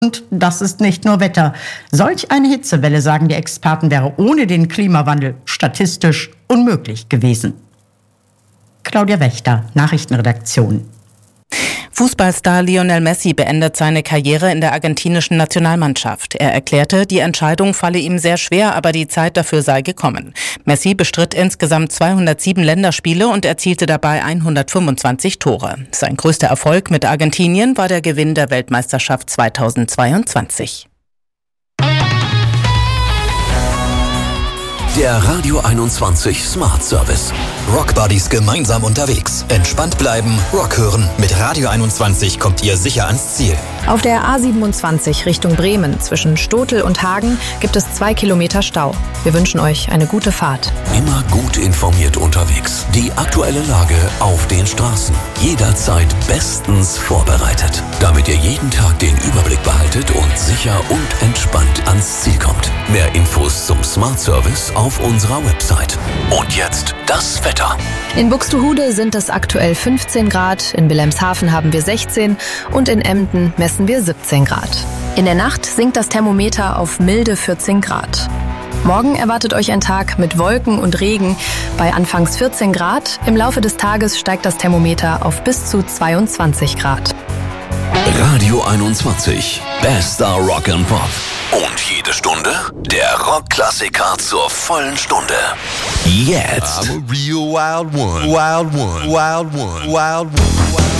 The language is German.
Und das ist nicht nur Wetter. Solch eine Hitzewelle, sagen die Experten, wäre ohne den Klimawandel statistisch unmöglich gewesen. Claudia Wächter, Nachrichtenredaktion. Fußballstar Lionel Messi beendet seine Karriere in der argentinischen Nationalmannschaft. Er erklärte, die Entscheidung falle ihm sehr schwer, aber die Zeit dafür sei gekommen. Messi bestritt insgesamt 207 Länderspiele und erzielte dabei 125 Tore. Sein größter Erfolg mit Argentinien war der Gewinn der Weltmeisterschaft 2022. Der Radio 21 Smart Service. Rock Buddies gemeinsam unterwegs. Entspannt bleiben, Rock hören. Mit Radio 21 kommt ihr sicher ans Ziel. Auf der A27 Richtung Bremen zwischen Stotel und Hagen gibt es 2 Kilometer Stau. Wir wünschen euch eine gute Fahrt. Immer gut informiert unterwegs. Die aktuelle Lage auf den Straßen. Jederzeit bestens vorbereitet. Damit ihr jeden Tag den Überblick behaltet und sicher und entspannt ans Ziel kommt. Mehr Infos zum Smart Service auf unserer Website. Und jetzt das Wetter. In Buxtehude sind es aktuell 15 Grad, in Wilhelmshaven haben wir 16 und in Emden messen wir 17 Grad. In der Nacht sinkt das Thermometer auf milde 14 Grad. Morgen erwartet euch ein Tag mit Wolken und Regen bei anfangs 14 Grad. Im Laufe des Tages steigt das Thermometer auf bis zu 22 Grad. Radio 21. Bester Rock and Pop. Und jede Stunde der Rockklassiker zur vollen Stunde. Jetzt. I'm a real wild one. Wild one. Wild one. Wild one.